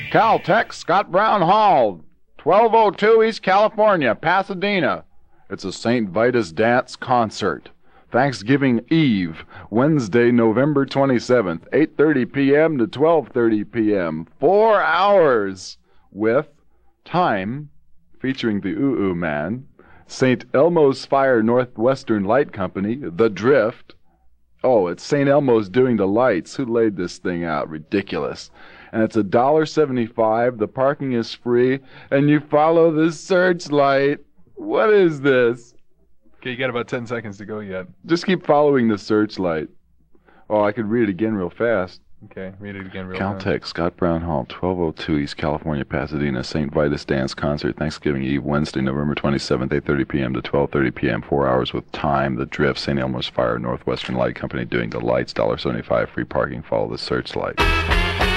Caltech, Scott Brown Hall, 1202 East California, Pasadena. It's a St. Vitus dance concert. Thanksgiving Eve, Wednesday, November 27th, 8:30 p.m. to 12:30 p.m. 4 hours with time featuring the Oo Man, St. Elmo's Fire Northwestern Light Company, The Drift. Oh, it's St. Elmo's doing the lights. Who laid this thing out? Ridiculous. And it's $1.75. The parking is free, and you follow the searchlight. What is this? Okay, you got about 10 seconds to go yet. Just keep following the searchlight. Oh, I could read it again real fast. Okay, read it again real fast. Caltech, Scott Brown Hall, 1202 East California, Pasadena, St. Vitus Dance Concert, Thanksgiving Eve, Wednesday, November 27th, 8:30 p.m. to 12:30 p.m., 4 hours with time, The Drift, St. Elmo's Fire, Northwestern Light Company doing the lights, $1.75, free parking, follow the searchlight.